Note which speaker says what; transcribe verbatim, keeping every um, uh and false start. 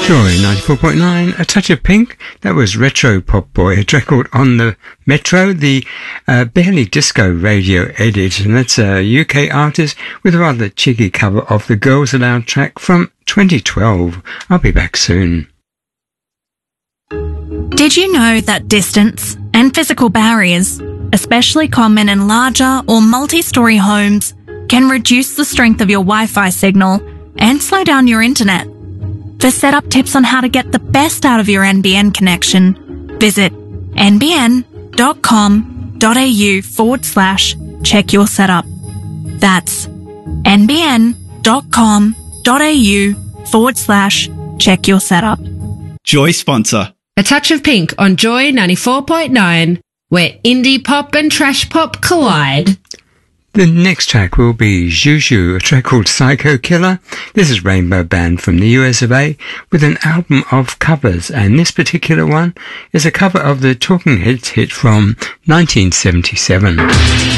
Speaker 1: Joy ninety-four point nine, A Touch of Pink. That was Retro Pop Boy, a track called On the Metro, the uh, barely disco radio edit, and that's a U K artist with a rather cheeky cover of the Girls Aloud track from twenty twelve. I'll be back soon.
Speaker 2: Did you know that distance and physical barriers, especially common in larger or multi-storey homes, can reduce the strength of your Wi-Fi signal and slow down your internet? For setup tips on how to get the best out of your N B N connection, visit nbn.com.au forward slash check your setup. That's nbn.com.au forward slash check your setup.
Speaker 3: Joy sponsor.
Speaker 4: A Touch of Pink on Joy ninety-four point nine, where indie pop and trash pop collide.
Speaker 1: The next track will be Juju, a track called Psycho Killer. This is Rainbow Band from the U S of A with an album of covers, and this particular one is a cover of the Talking Heads hit from nineteen seventy-seven.